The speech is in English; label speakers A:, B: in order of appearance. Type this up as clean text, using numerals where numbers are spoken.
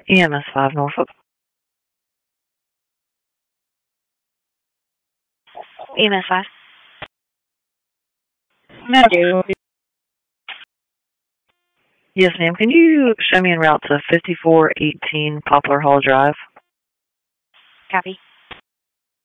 A: EMS 5 Norfolk.
B: EMS 5.
C: No.
A: Yes, ma'am. Can you show me en route to 5418 Poplar Hall Drive?
B: Copy.